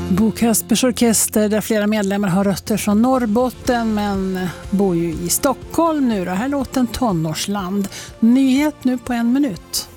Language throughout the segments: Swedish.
Bo Kaspers Orkester, där flera medlemmar har rötter från Norrbotten men bor ju i Stockholm nu. Det här låten Tonårsland. Nyhet nu på 1 minut.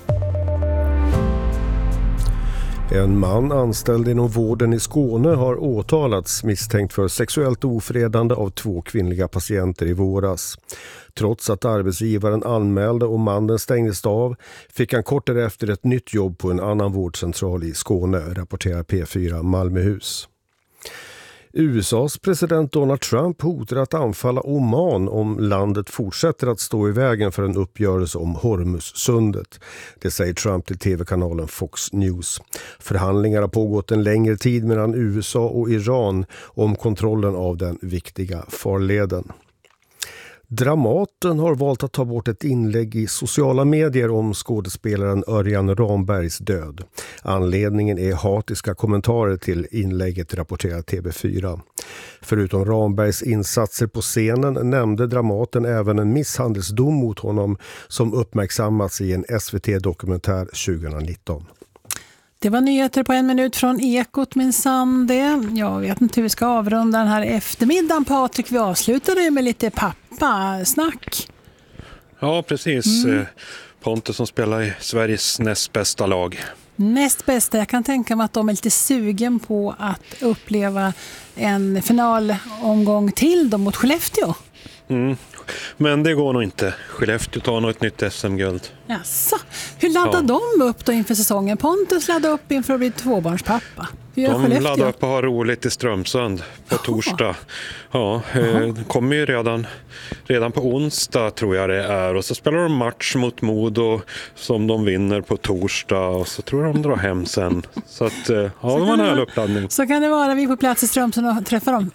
En man anställd inom vården i Skåne har åtalats misstänkt för sexuellt ofredande av 2 kvinnliga patienter i våras. Trots att arbetsgivaren anmälde och mannen stängdes av fick han kort därefter ett nytt jobb på en annan vårdcentral i Skåne, rapporterar P4 Malmöhus. USAs president Donald Trump hotar att anfalla Oman om landet fortsätter att stå i vägen för en uppgörelse om Hormuzsundet. Det säger Trump till tv-kanalen Fox News. Förhandlingar har pågått en längre tid mellan USA och Iran om kontrollen av den viktiga farleden. Dramaten har valt att ta bort ett inlägg i sociala medier om skådespelaren Örjan Rambergs död. Anledningen är hatiska kommentarer till inlägget, rapporterar TV4. Förutom Rambergs insatser på scenen nämnde Dramaten även en misshandelsdom mot honom som uppmärksammats i en SVT-dokumentär 2019. Det var nyheter på 1 minut från Ekot minsann det. Jag vet inte hur vi ska avrunda den här eftermiddagen, Patrik. Vi avslutade med lite pappasnack. Ja, precis. Pontus som spelar i Sveriges näst bästa lag. Näst bästa. Jag kan tänka mig att de är lite sugen på att uppleva en finalomgång till dem mot Skellefteå. Men det går nog inte. Skellefteå tar nog ett nytt SM-guld. Jaså, hur laddar de upp då inför säsongen? Pontus laddar upp inför att bli tvåbarnspappa. De laddar upp och har roligt i Strömsund på torsdag. Ja, det kommer ju redan på onsdag tror jag det är. Och så spelar de match mot Modo som de vinner på torsdag. Och så tror jag de drar hem sen. Så att, ja, det var en härlig uppladdning. Så kan det vara, vi är på plats i Strömsund och träffar dem.